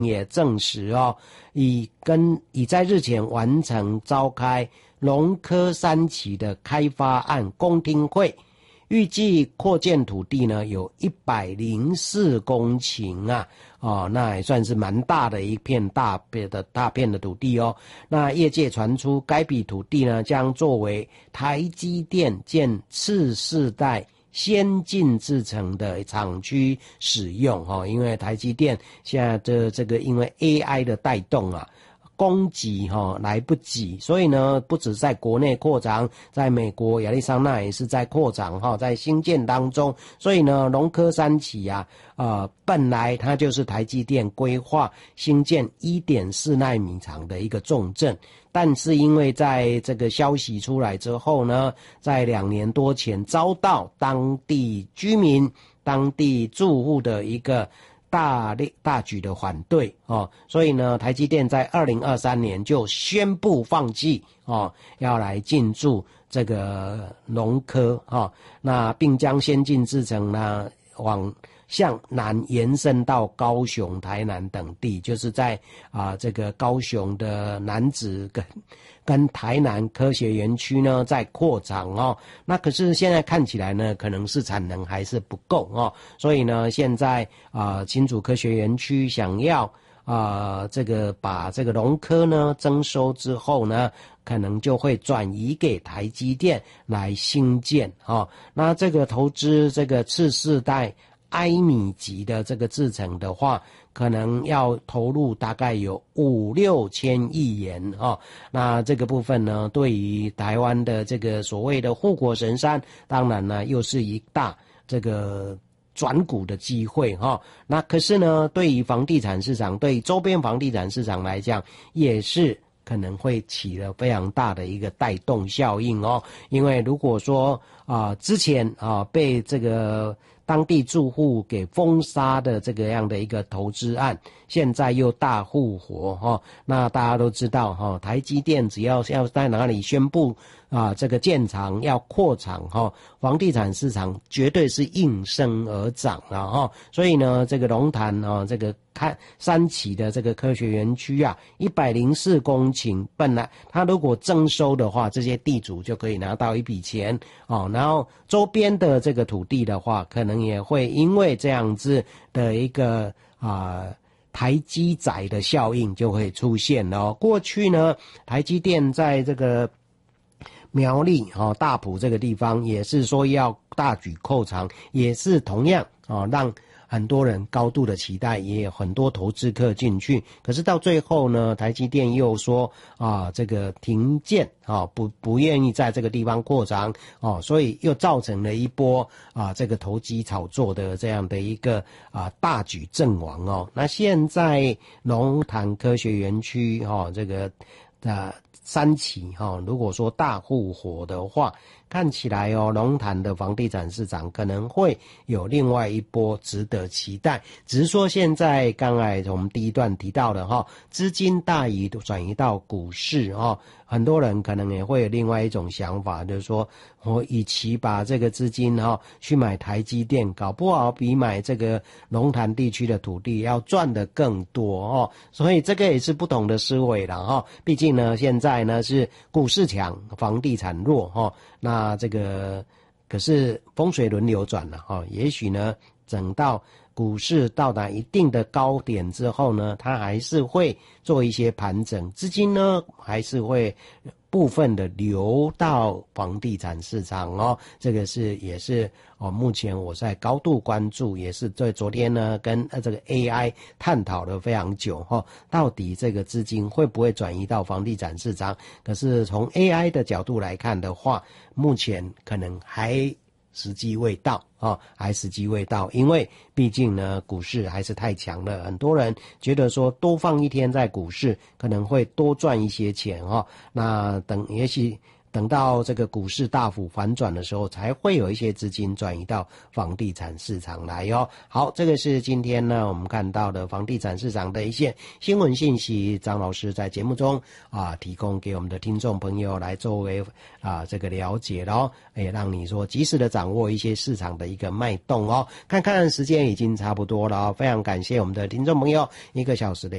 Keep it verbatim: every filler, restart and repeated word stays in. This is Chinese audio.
也证实哦，已跟已在日前完成召开龙科三期的开发案公听会，预计扩建土地呢有一百零四公顷啊，哦，那也算是蛮大的一片大片的大片的土地哦。那业界传出该笔土地呢将作为台积电建次世代先进制程的厂区使用哈，因为台积电现在的这个因为 A I 的带动啊，供给哈来不及，所以呢，不止在国内扩张，在美国亚利桑那也是在扩张哈，在新建当中。所以呢，龙科三期啊，呃，本来它就是台积电规划新建 一点四 奈米厂的一个重镇。但是因为在这个消息出来之后呢，在两年多前遭到当地居民、当地住户的一个大力大举的反对哦，所以呢，台积电在二零二三年就宣布放弃哦，要来进驻这个龙科哦，那并将先进制程呢往向南延伸到高雄、台南等地，就是在啊、呃、这个高雄的楠梓跟跟台南科学园区呢在扩张哦。那可是现在看起来呢，可能是产能还是不够哦，所以呢，现在啊、呃、新竹科学园区想要啊、呃、这个把这个龙科呢征收之后呢，可能就会转移给台积电来兴建哦。那这个投资这个次世代埃米级的这个制程的话，可能要投入大概有五六千亿元哦。那这个部分呢，对于台湾的这个所谓的护国神山，当然呢又是一大这个转股的机会哈、哦。那可是呢，对于房地产市场，对于周边房地产市场来讲，也是可能会起了非常大的一个带动效应哦。因为如果说啊、呃、之前啊、呃、被这个当地住户给封杀的这个样的一个投资案，现在又大复活哈、哦。那大家都知道哈、哦，台积电只要要在哪里宣布啊这个建厂要扩厂哈、哦，房地产市场绝对是应声而涨了哈、哦。所以呢，这个龙潭啊、哦，这个看三期的这个科学园区啊，一百零四公顷，本来它如果征收的话，这些地主就可以拿到一笔钱哦。然后周边的这个土地的话，可能也会因为这样子的一个啊、呃、台积仔的效应就会出现了哦。过去呢，台积电在这个苗栗哦大埔这个地方也是说要大举扩厂，也是同样哦让很多人高度的期待，也有很多投资客进去。可是到最后呢，台积电又说啊，这个停建啊，不不愿意在这个地方扩张哦，所以又造成了一波啊这个投机炒作的这样的一个啊大举阵亡哦。那现在龙潭科学园区哈、哦、这个的三期哈、哦，如果说大复活的话，看起来哦，龙潭的房地产市场可能会有另外一波值得期待。只是说现在刚才我们第一段提到的哈，资金大移转移到股市哈，很多人可能也会有另外一种想法，就是说我与其把这个资金哈去买台积电，搞不好比买这个龙潭地区的土地要赚得更多哦。所以这个也是不同的思维了哈。毕竟呢，现在呢是股市强，房地产弱哈。那这个可是风水轮流转了哈，也许呢，等到股市到达一定的高点之后呢，它还是会做一些盘整，资金呢还是会部分的流到房地产市场哦，这个是也是哦，目前我在高度关注，也是在昨天呢跟呃这个 A I 探讨了非常久哈、哦，到底这个资金会不会转移到房地产市场？可是从 A I 的角度来看的话，目前可能还时机未到啊、哦，还时机未到，因为毕竟呢，股市还是太强了。很多人觉得说多放一天在股市，可能会多赚一些钱哈、哦。那等也许等到这个股市大幅反转的时候，才会有一些资金转移到房地产市场来哦。好，这个是今天呢我们看到的房地产市场的一些新闻信息，张老师在节目中啊提供给我们的听众朋友来作为啊这个了解咯，也让你说及时的掌握一些市场的一个脉动哦。看看时间已经差不多了哦，非常感谢我们的听众朋友一个小时的